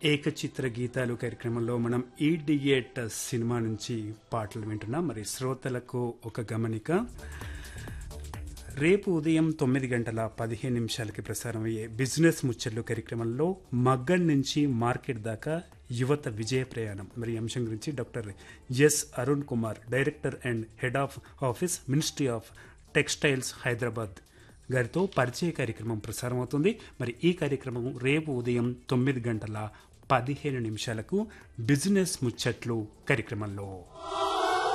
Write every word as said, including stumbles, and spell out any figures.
ఏకచిత్ర గీతాలు కార్యక్రమంలో మనం ఈడియట్ సినిమా నుంచి పాటలు వింటున్నాం. మరి శ్రోతలకు ఒక గమనిక, రేపు ఉదయం తొమ్మిది గంటల పదిహేను నిమిషాలకి ప్రసారం అయ్యే బిజినెస్ ముచ్చట్లు కార్యక్రమంలో మగ్గం నుంచి మార్కెట్ దాకా యువత విజయ ప్రయాణం మరి అంశం గురించి doctor yes Arun Kumar, director and head of office, ministry of textiles, Hyderabad గారితో పరిచయ కార్యక్రమం ప్రసారం అవుతుంది. మరి ఈ కార్యక్రమం రేపు ఉదయం తొమ్మిది గంటల పదిహేను నిమిషాలకు బిజినెస్ ముచ్చట్లు కార్యక్రమంలో